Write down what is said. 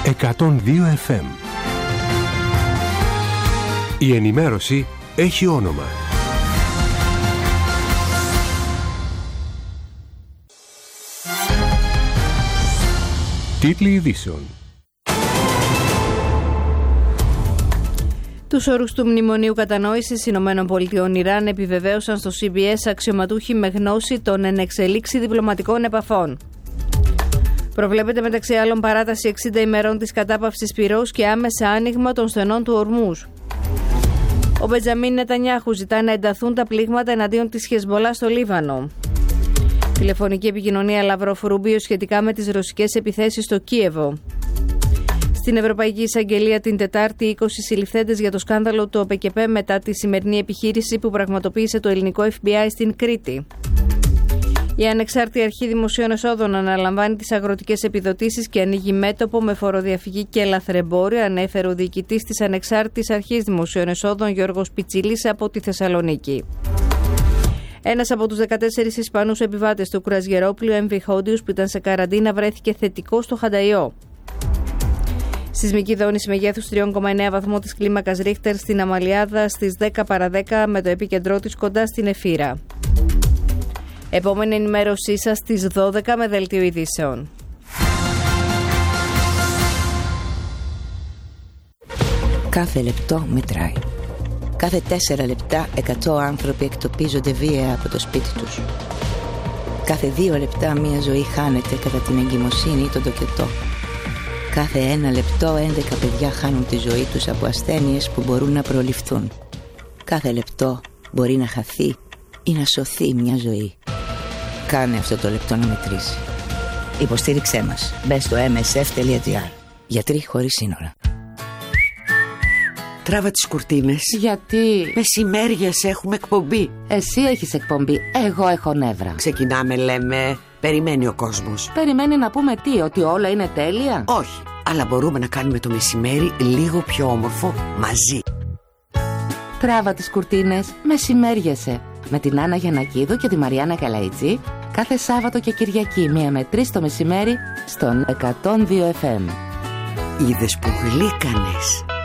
102 FM. Η ενημέρωση έχει όνομα. Τίτλοι ειδήσεων. Τους όρους του Μνημονίου Κατανόησης ΗΠΑ Ιράν επιβεβαίωσαν στο CBS αξιωματούχοι με γνώση των ενεξελίξη διπλωματικών επαφών. Προβλέπεται μεταξύ άλλων παράταση 60 ημερών της κατάπαυσης πυρός και άμεσα άνοιγμα των στενών του Ορμούζ. Ο Μπεντζαμίν Νετανιάχου ζητά να ενταθούν τα πλήγματα εναντίον της Χεσμολάχ στο Λίβανο. Τηλεφωνική επικοινωνία Λαυρόφ-Ρούμπιο σχετικά με τις ρωσικές επιθέσεις στο Κίεβο. Στην Ευρωπαϊκή Εισαγγελία την Τετάρτη 20 συλληφθέντες για το σκάνδαλο του ΟΠΕΚΕΠΕ μετά τη σημερινή επιχείρηση που πραγματοποίησε το ελληνικό FBI στην Κρήτη. Η Ανεξάρτητη Αρχή Δημοσίων Εσόδων αναλαμβάνει τις αγροτικές επιδοτήσεις και ανοίγει μέτωπο με φοροδιαφυγή και λαθρεμπόριο, ανέφερε ο διοικητής της Ανεξάρτητης Αρχής Δημοσίων Εσόδων Γιώργος Πιτσίλης από τη Θεσσαλονίκη. Ένας από τους 14 Ισπανούς επιβάτες του κρουαζιερόπλοιου MV Hondius που ήταν σε καραντίνα βρέθηκε θετικό στο Χανταϊό. Σεισμική δόνηση μεγέθους 3,9 βαθμό της κλίμακας Ρίχτερ στην Αμαλιάδα στις 10 παρα 10 με το επίκεντρό της κοντά στην Εφύρα. Επόμενη ενημέρωσή σας στις 12 με δελτίο ειδήσεων. Κάθε λεπτό μετράει. Κάθε 4 λεπτά 100 άνθρωποι εκτοπίζονται βία από το σπίτι τους. Κάθε 2 λεπτά μια ζωή χάνεται κατά την εγκυμοσύνη ή τον τοκετό. Κάθε 1 λεπτό 11 παιδιά χάνουν τη ζωή τους από ασθένειες που μπορούν να προληφθούν. Κάθε λεπτό μπορεί να χαθεί ή να σωθεί μια ζωή. Κάνε αυτό το λεπτό να μετρήσει. Υποστήριξέ μας. Μπες στο msf.gr. Γιατροί χωρίς σύνορα. Τράβα τις κουρτίνες. Γιατί? Μεσημέριες έχουμε εκπομπή. Εσύ έχεις εκπομπή, εγώ έχω νεύρα. Ξεκινάμε, λέμε. Περιμένει ο κόσμος. Περιμένει να πούμε τι, ότι όλα είναι τέλεια? Όχι, αλλά μπορούμε να κάνουμε το μεσημέρι λίγο πιο όμορφο μαζί. Τράβα τις κουρτίνες, μεσημέριεσαι. Με την Άννα Γιαννακίδου και τη Μαριάννα Καλαϊτζή κάθε Σάββατο και Κυριακή 1 με 3 το μεσημέρι στον 102 FM. Είδες που γλύκανες.